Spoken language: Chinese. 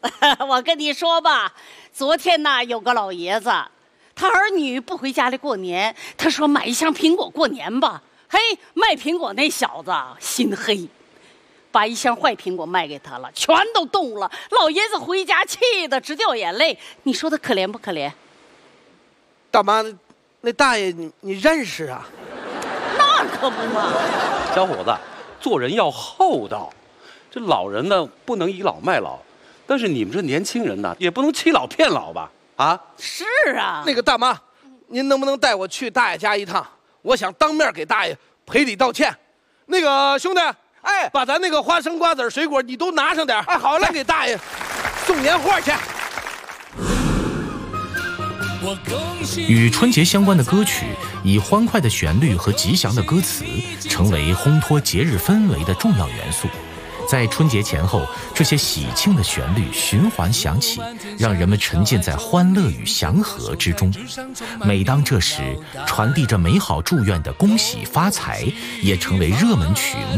我跟你说吧，昨天呢有个老爷子，他儿女不回家里过年，他说买一箱苹果过年吧。嘿，卖苹果那小子心黑，把一箱坏苹果卖给他了，全都冻了。老爷子回家气得直掉眼泪，你说他可怜不可怜？ 大妈，那大爷你认识啊？ 那可不嘛。 小伙子，做人要厚道，这老人呢不能倚老卖老，但是你们这年轻人呢也不能欺老骗老吧？啊？ 是啊。 那个大妈，您能不能带我去大爷家一趟？我想当面给大爷赔礼道歉。那个兄弟，哎，把咱那个花生、瓜子、水果你都拿上点。哎，好嘞，给大爷送年货去。 与春节相关的歌曲，以欢快的旋律和吉祥的歌词，成为烘托节日氛围的重要元素。在春节前后，这些喜庆的旋律循环响起，让人们沉浸在欢乐与祥和之中。每当这时，传递着美好祝愿的恭喜发财也成为热门曲目。